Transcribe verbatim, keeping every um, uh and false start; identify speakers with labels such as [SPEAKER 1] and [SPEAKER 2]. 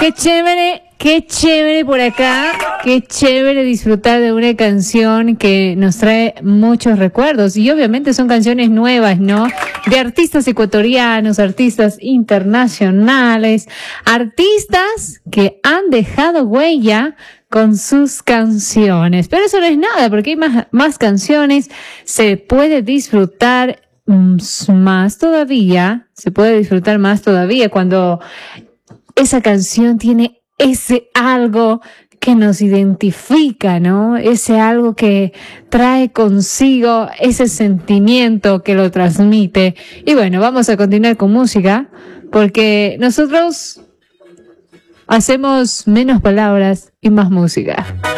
[SPEAKER 1] Qué chévere, qué chévere por acá, qué chévere disfrutar de una canción que nos trae muchos recuerdos y obviamente son canciones nuevas, ¿no? De artistas ecuatorianos, artistas internacionales, artistas que han dejado huella con sus canciones. Pero eso no es nada, porque hay más, más canciones, se puede disfrutar más todavía, se puede disfrutar más todavía cuando esa canción tiene ese algo que nos identifica, ¿no? Ese algo que trae consigo ese sentimiento que lo transmite. Y bueno, vamos a continuar con música, porque nosotros hacemos menos palabras y más música.